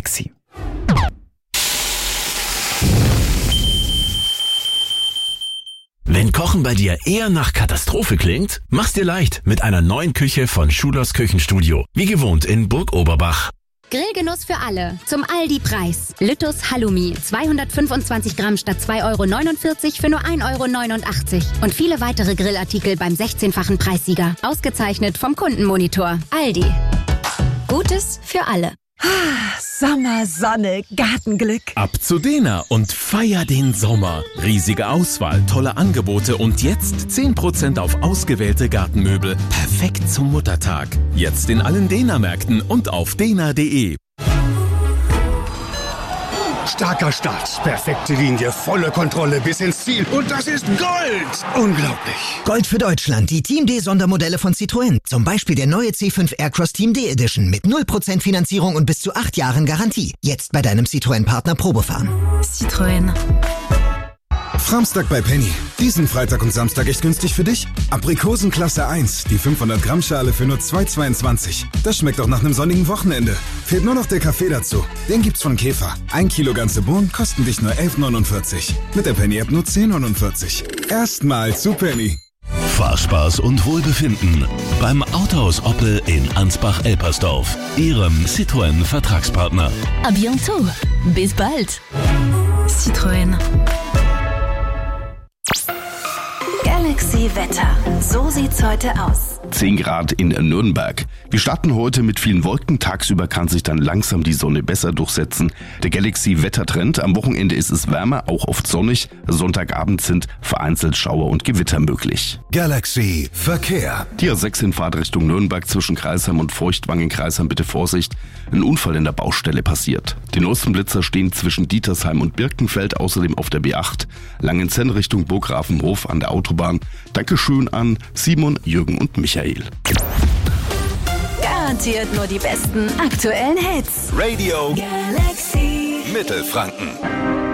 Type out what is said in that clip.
Galaxy. Wenn Kochen bei dir eher nach Katastrophe klingt, mach's dir leicht mit einer neuen Küche von Schulers Küchenstudio. Wie gewohnt in Burg Oberbach. Grillgenuss für alle. Zum Aldi-Preis. Lüttus Halloumi. 225 Gramm statt 2,49 € für nur 1,89 €. Und viele weitere Grillartikel beim 16-fachen Preissieger. Ausgezeichnet vom Kundenmonitor. Aldi. Gutes für alle. Sommer, Sonne, Gartenglück. Ab zu Dena und feier den Sommer. Riesige Auswahl, tolle Angebote und jetzt 10% auf ausgewählte Gartenmöbel. Perfekt zum Muttertag. Jetzt in allen Dena-Märkten und auf dena.de. Starker Start, perfekte Linie, volle Kontrolle bis ins Ziel. Und das ist Gold! Unglaublich. Gold für Deutschland, die Team D Sondermodelle von Citroën. Zum Beispiel der neue C5 Aircross Team D Edition mit 0% Finanzierung und bis zu 8 Jahren Garantie. Jetzt bei deinem Citroën-Partner Probefahren. Citroën. Framstag bei Penny. Diesen Freitag und Samstag echt günstig für dich? Aprikosen Klasse 1, die 500 Gramm Schale für nur 2,22. Das schmeckt auch nach einem sonnigen Wochenende. Fehlt nur noch der Kaffee dazu. Den gibt's von Käfer. 1 Kilo ganze Bohnen kosten dich nur 11,49. Mit der Penny-App nur 10,49. Erstmal zu Penny. Fahrspaß und Wohlbefinden beim Autohaus Oppel in Ansbach-Elpersdorf. Ihrem Citroën-Vertragspartner. À bientôt. Bis bald. Citroën. Galaxy Wetter. So sieht's heute aus. 10 Grad in Nürnberg. Wir starten heute mit vielen Wolken. Tagsüber kann sich dann langsam die Sonne besser durchsetzen. Der Galaxy-Wettertrend. Am Wochenende ist es wärmer, auch oft sonnig. Sonntagabend sind vereinzelt Schauer und Gewitter möglich. Galaxy Verkehr. Die A6 in Fahrtrichtung Nürnberg zwischen Kreisheim und Feuchtwangen-Kreisheim. Bitte Vorsicht. Ein Unfall in der Baustelle passiert. Die neuesten Blitzer stehen zwischen Dietersheim und Birkenfeld, außerdem auf der B8. Langenzenn Richtung Burggrafenhof an der Autobahn. Dankeschön an Simon, Jürgen und Michael. Garantiert nur die besten aktuellen Hits. Radio Galaxy Mittelfranken.